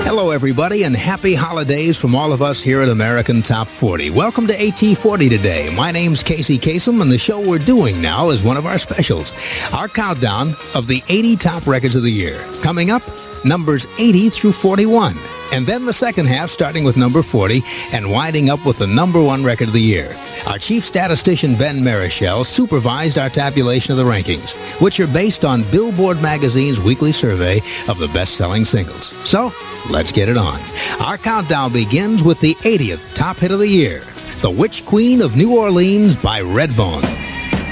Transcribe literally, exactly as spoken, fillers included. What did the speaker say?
Hello, everybody, and happy holidays from all of us here at American Top forty. Welcome to A T forty today. My name's Casey Kasem, and the show we're doing now is one of our specials, our countdown of the eighty top records of the year. Coming up, numbers eighty through forty-one. And then the second half, starting with number forty and winding up with the number one record of the year. Our chief statistician, Ben Marichel, supervised our tabulation of the rankings, which are based on Billboard magazine's weekly survey of the best-selling singles. So, let's get it on. Our countdown begins with the eightieth top hit of the year, The Witch Queen of New Orleans by Redbone.